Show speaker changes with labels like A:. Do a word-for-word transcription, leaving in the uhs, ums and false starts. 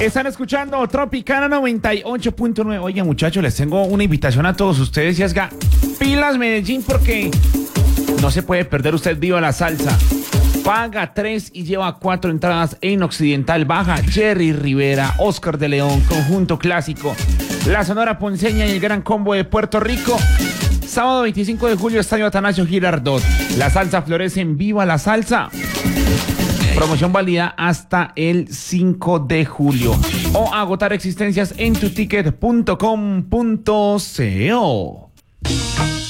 A: Están escuchando Tropicana noventa y ocho punto nueve. Oiga, muchachos, les tengo una invitación a todos ustedes y es ga pilas Medellín, porque no se puede perder usted Viva la Salsa. Paga tres y lleva cuatro entradas en Occidental. Baja Jerry Rivera, Oscar de León, Conjunto Clásico, la Sonora Ponceña y el Gran Combo de Puerto Rico. Sábado veinticinco de julio, Estadio Atanasio Girardot. La salsa florece en Viva la Salsa. Promoción válida hasta el cinco de julio. O agotar existencias en tu ticket punto com punto co.